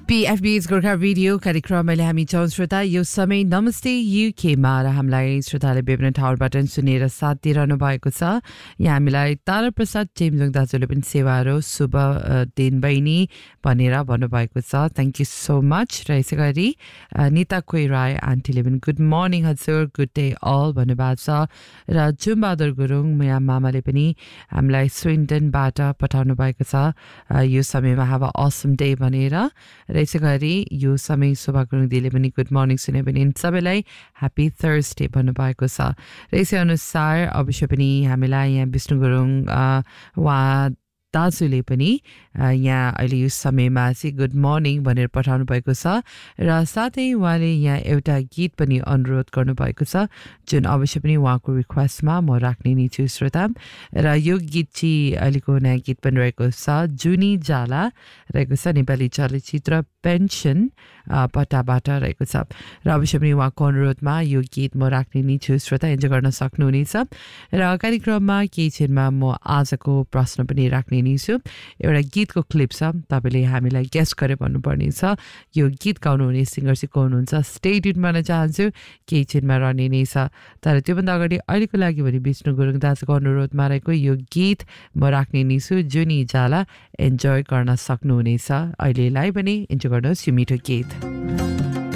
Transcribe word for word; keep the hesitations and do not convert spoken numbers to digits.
पीएफबी's Gorkha radio कार्यक्रमले हामी छौं श्रोता यो समय नमस्ते युकेमा र हामीलाई श्रोताले विभिन्न ठाउँबाट सुनेर साथ दिइरहनु भएको छ। यहाँ हामीलाई तारा प्रसाद चेम्जोङ दाजुले पनि सेवाहरू शुभ दिन बहिनी भनेर भन्नुभएको छ। Thank you so much. र यसै गरी निता कोइ राय आन्टीले पनि गुड मर्निङ हजुर गुड डे अल भन्नुभएको छ। र जुमबहादुर गुरुङ यहाँ मामाले पनि हामीलाई स्विन्डनबाट पठाउनु भएको छ यो समयमा हाव अ असम डे भनेर। र यसै गरी यो समय शोभा गुरुङदीले पनि गुड मर्निङ सुने पनि सबैलाई ह्याप्पी थर्सडे भन्नुभएको छ। र यसै अनुसार अवश्य पनि हामीलाई यहाँ विष्णु गुरुङ उहाँ दाजुले पनि यहाँ अहिले यो समयमा चाहिँ गुड मर्निङ भनेर पठाउनु भएको छ। र साथै उहाँले यहाँ एउटा गीत पनि अनुरोध गर्नुभएको छ जुन अवश्य पनि उहाँको रिक्वेस्टमा म राख्ने नै छु श्रोता। र यो गीत चाहिँ अहिलेको नयाँ गीत पनि रहेको छ जुनी जाला रहेको छ नेपाली चलचित्र पेन्सन पट्टाबाट रहेको छ। र अवश्य पनि उहाँको अनुरोधमा यो गीत म राख्ने नै छु श्रोता इन्जोय गर्न सक्नुहुनेछ। र कार्यक्रममा केही क्षणमा म आजको प्रश्न पनि राख्ने नै छु। एउटा गीतको क्लिप छ तपाईँले हामीलाई गेस गरेर भन्नुपर्ने छ यो गीत गाउनुहुने सिङ्गर चाहिँ को हुनुहुन्छ। स्टे ट्युन गर्न चाहन्छु केही क्षणमा रहने नै छ। तर त्योभन्दा अगाडि अहिलेको लागि भने विष्णु गुरुङ दाजुको अनुरोधमा रहेको यो गीत म राख्ने नै छु जुनी जाला इन्जोय गर्न सक्नुहुनेछ। अहिलेलाई पनि इन्जोय गर्नुहोस् यो मिठो गीत।